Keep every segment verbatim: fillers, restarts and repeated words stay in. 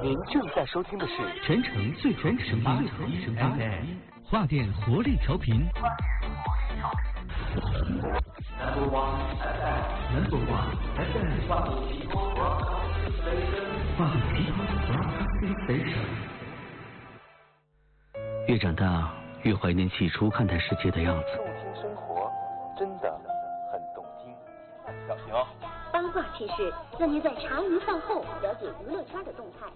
您正在收听的是全城最全声八最全声 F M 华电活力调频。Number one F M，Number one F M， 华东提供 Broadcasting Station， 华东提供 Broadcasting Station。越长大，越怀念起初看待世界的样子。 动听生活，真的很动听。小熊。 八卦趣事，让您在茶余饭后了解娱乐圈的动态。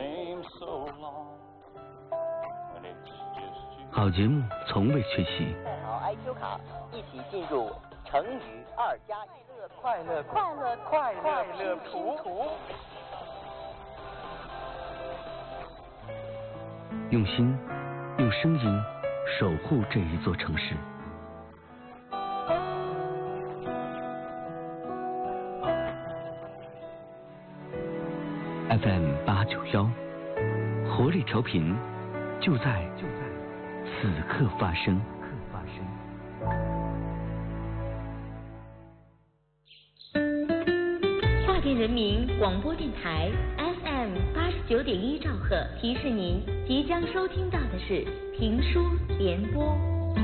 好节目从未缺席。 带好 I Q 卡，一起进入成语二加一乐快乐快乐快乐快乐图图。 用心，用声音守护这一座城市。F M 八九幺，活力调频，就在就在此刻发生。 华电人民广播电台 F M 八十九点一兆赫提示您，即将收听到的是评书联播。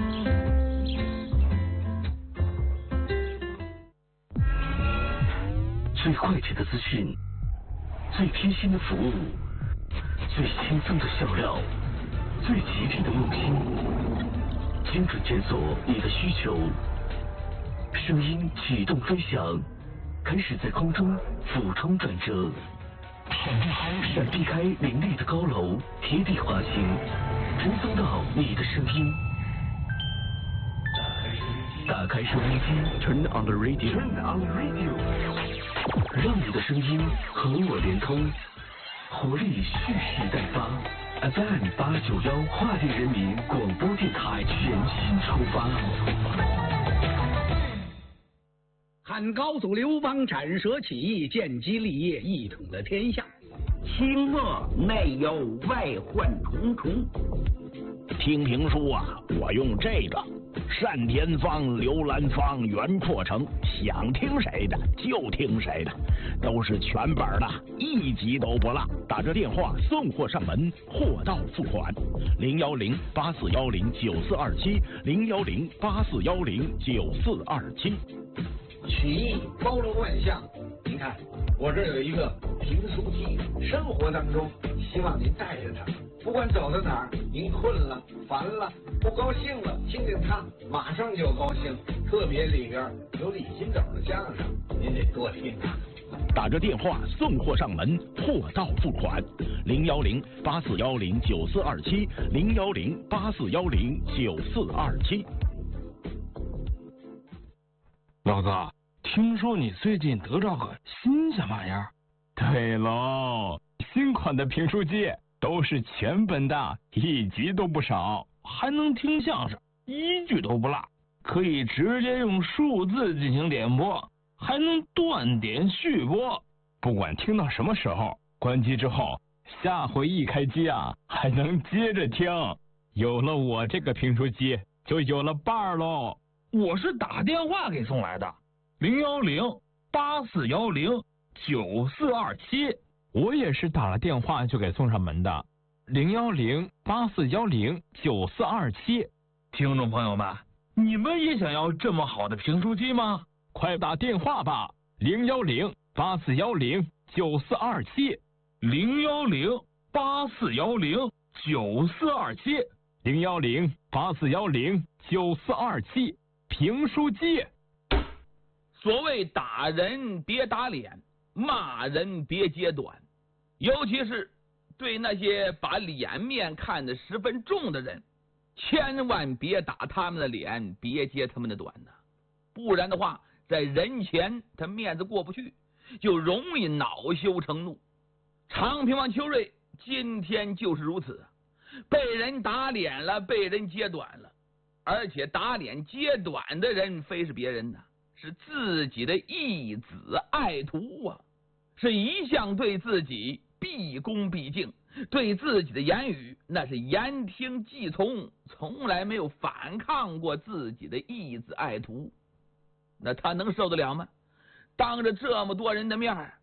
最快捷的资讯，最贴心的服务，最轻松的笑料，最极致的用心，精准检索你的需求，声音启动飞翔，开始在空中俯冲转折，闪避开闪避开林立的高楼，贴地滑行，传送到你的声音。打开收音机 ，Turn on the radio，Turn on the radio， 让你的声音和我连通，活力蓄势待发。F M 八九幺华电人民广播电台全新出发。 汉高祖刘邦斩蛇起义，建基立业，一统了天下。 清末内忧外患重重。 听评书啊，我用这个单田芳、刘兰芳、袁阔成，想听谁的就听谁的，都是全本的，一集都不落。打这电话送货上门，货到付款。零幺零八四幺零九四二七，零幺零八四幺零九四二七。 曲艺包罗万象，您看我这有一个评书机，生活当中希望您带着它，不管走到哪儿，您困了、烦了、不高兴了，听听它，马上就高兴。特别里边有李金斗的相声，您得多听啊。 打着电话送货上门，货到付款。零幺零八四幺零九四二七，零幺零八四幺零九四二七。 老哥，听说你最近得着个新鲜玩意儿？ 对喽，新款的评书机都是全本的，一集都不少， 还能听相声，一句都不落，可以直接用数字进行点播，还能断点续播。 不管听到什么时候，关机之后，下回一开机啊，还能接着听。有了我这个评书机，就有了伴儿喽。 我是打电话给送来的，零幺零八四幺零九四二七。 我也是打了电话就给送上门的，零幺零八四幺零九四二七。 听众朋友们，你们也想要这么好的评书机吗？ 快打电话吧，零幺零八四幺零九四二七， 零幺零八四幺零九四二七， 零幺零八四幺零九四二七。评书机。 所谓打人别打脸，骂人别揭短，尤其是对那些把脸面看得十分重的人，千万别打他们的脸，别揭他们的短呢，不然的话，在人前他面子过不去，就容易恼羞成怒。常平王邱瑞今天就是如此，被人打脸了，被人揭短了。而且打脸揭短的人非是别人呐，是自己的义子爱徒啊，是一向对自己毕恭毕敬，对自己的言语那是言听计从，从来没有反抗过自己的义子爱徒。那他能受得了吗？当着这么多人的面，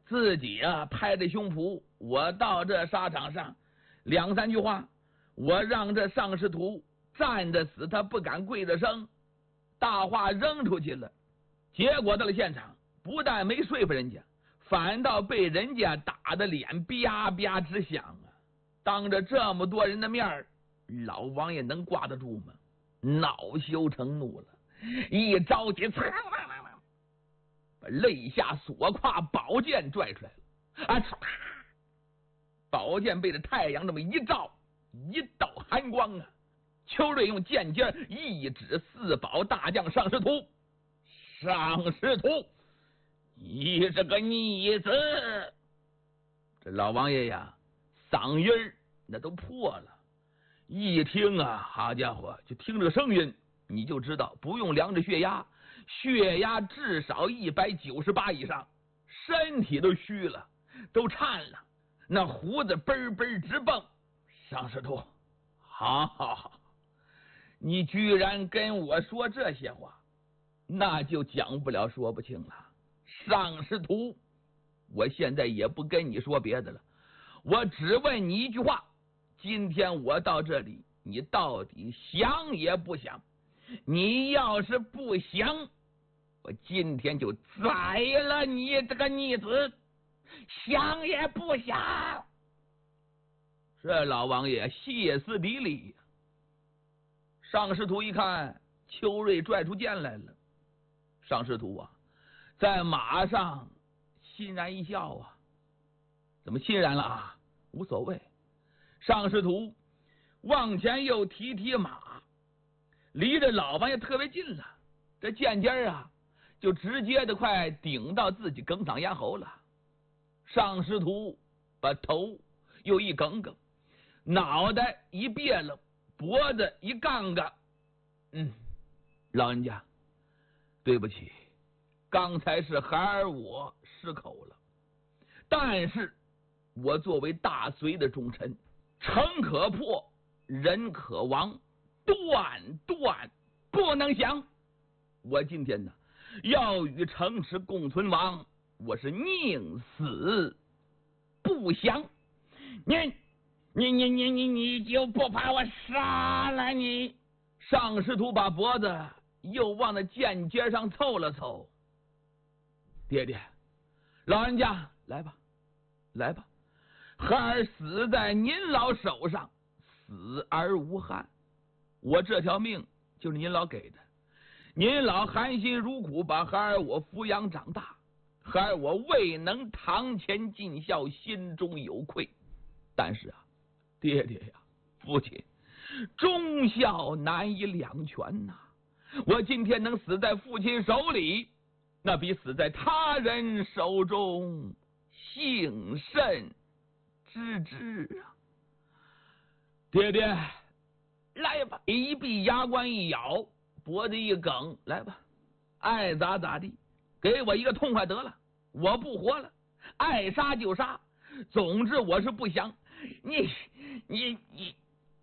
自己啊拍着胸脯，我到这沙场上，两三句话，我让这上士图站着死，他不敢跪着生，大话扔出去了。结果到了现场，不但没说服人家，反倒被人家打的脸吧吧直响啊！当着这么多人的面，老王爷能挂得住吗？恼羞成怒了，一着急，把肋下锁胯宝剑拽出来了。啊！宝剑被这太阳这么一照，一道寒光啊！邱瑞用剑尖一指四宝大将上师徒，上师徒，你这个逆子！这老王爷呀，嗓音那都破了。一听啊，好家伙，就听这个声音，你就知道不用量着血压，血压至少一百九十八以上，身体都虚了，都颤了，那胡子嘣嘣直蹦。上师徒，好好好，你居然跟我说这些话，那就讲不了说不清了。上师徒，我现在也不跟你说别的了，我只问你一句话，今天我到这里，你到底想也不想？你要是不想，我今天就宰了你这个逆子！想也不想！这老王爷歇斯底里。上师徒一看邱瑞拽出剑来了，上师徒啊，在马上欣然一笑啊。怎么欣然了啊？无所谓。上师徒往前又提提马，离着老王爷特别近了，这剑尖啊就直接的快顶到自己哽嗓咽喉了。上师徒把头又一梗梗，脑袋一别了，脖子一杠杠。嗯，老人家，对不起，刚才是孩儿我失口了，但是我作为大隋的忠臣，城可破，人可亡，断断不能降。我今天呢，要与城池共存亡，我是宁死不降。你你你你你你就不怕我杀了你？上师徒把脖子又往那剑尖上凑了凑。爹爹，老人家，来吧，来吧，孩儿死在您老手上，死而无憾。我这条命就是您老给的，您老含辛茹苦把孩儿我抚养长大，孩儿我未能堂前尽孝，心中有愧。但是啊，爹爹呀，父亲，忠孝难以两全呐、啊。我今天能死在父亲手里，那比死在他人手中幸甚之至啊！爹爹，来吧！一闭牙关一咬，脖子一梗，来吧，爱咋咋地，给我一个痛快得了，我不活了，爱杀就杀，总之我是不想你你你。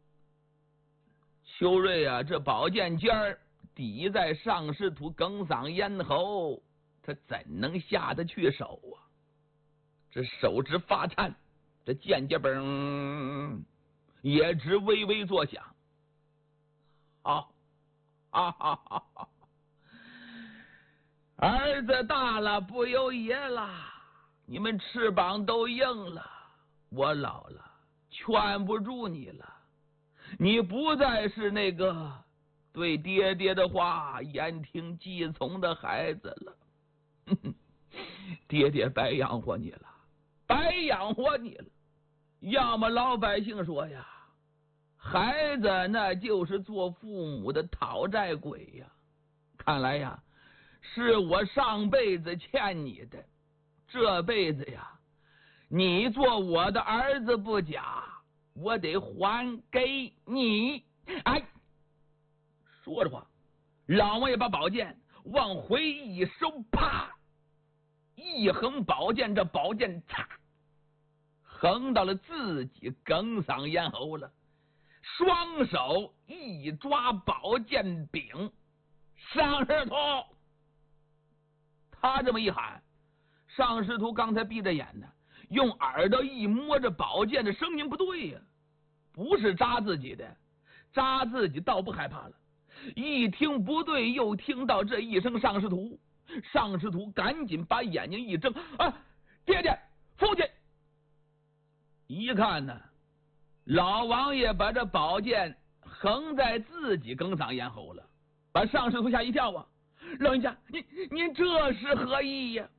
邱瑞啊，这宝剑尖儿抵在上师徒哽嗓咽喉，他怎能下得去手啊？这手直发颤，这剑尖嘣也直微微作响。好，哈哈哈哈！儿子大了不由爷了，你们翅膀都硬了，我老了，劝不住你了。你不再是那个对爹爹的话言听计从的孩子了。呵呵，爹爹白养活你了，白养活你了。要么老百姓说呀，孩子那就是做父母的讨债鬼呀。看来呀，是我上辈子欠你的，这辈子呀，你做我的儿子不假，我得还给你。哎，说着话，老王爷把宝剑往回一收，啪，一横宝剑，这宝剑嚓横到了自己哽嗓咽喉了，双手一抓宝剑柄，上师徒。他这么一喊， 尚师徒刚才闭着眼呢，用耳朵一摸着宝剑，这声音不对呀，不是扎自己的，扎自己倒不害怕了。一听不对，又听到这一声尚师徒，尚师徒赶紧把眼睛一睁，啊，爹爹，父亲！一看呢，老王爷把这宝剑横在自己梗嗓咽喉了，把尚师徒吓一跳啊！老人家，您您这是何意呀？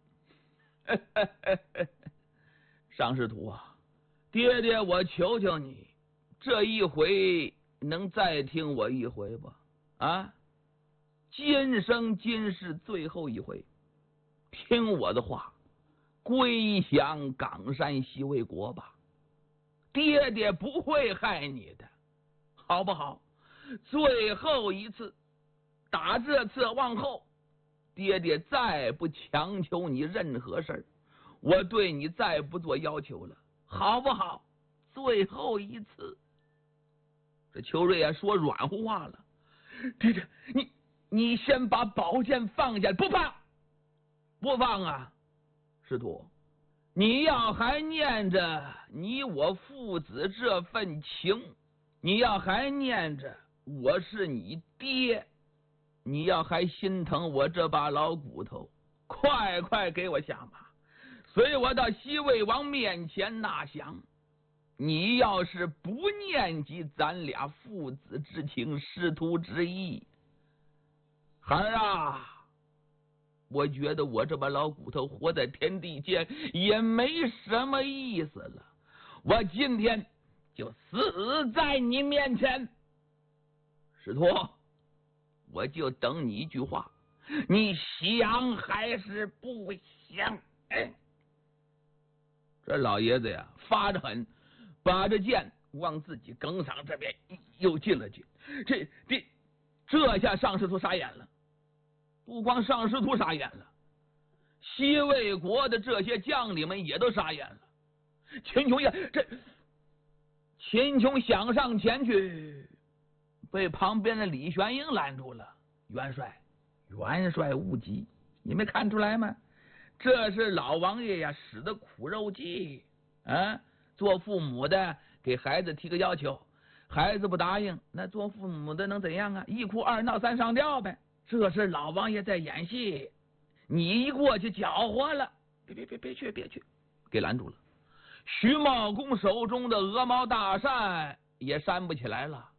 尚师徒啊，爹爹，我求求你，这一回能再听我一回不？啊，今生今世最后一回，听我的话，归降冈山西魏国吧。爹爹不会害你的，好不好？最后一次，打这次往后，爹爹再不强求你任何事儿，我对你再不做要求了，好不好？最后一次。这邱瑞啊说软乎话了，爹爹，你你先把宝剑放下，不放，不放啊！师徒，你要还念着你我父子这份情，你要还念着我是你爹，你要还心疼我这把老骨头，快快给我下马，随我到西魏王面前纳降。你要是不念及咱俩父子之情、师徒之义，孩儿啊，我觉得我这把老骨头活在天地间也没什么意思了，我今天就死在你面前。师徒，我就等你一句话，你想还是不想？哎，这老爷子呀发着狠，把这剑往自己梗嗓这边又进了进，这这这下尚师徒傻眼了，不光尚师徒傻眼了，西魏国的这些将领们也都傻眼了。秦琼呀，这秦琼想上前去，被旁边的李玄英拦住了。元帅，元帅勿急，你没看出来吗？这是老王爷呀使的苦肉计啊！做父母的给孩子提个要求，孩子不答应，那做父母的能怎样啊？一哭二闹三上吊呗。这是老王爷在演戏，你一过去搅和了，别别别别去别去，给拦住了。徐茂公手中的鹅毛大扇也扇不起来了，